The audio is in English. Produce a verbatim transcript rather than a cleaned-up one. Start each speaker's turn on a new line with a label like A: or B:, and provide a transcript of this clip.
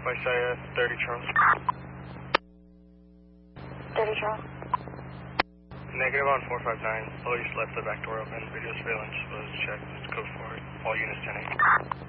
A: Isaiah, thirty Charles.
B: thirty Charles.
A: Negative on four five nine. Police left the back door open. Video surveillance was checked. Let's go for it. All units ten eight.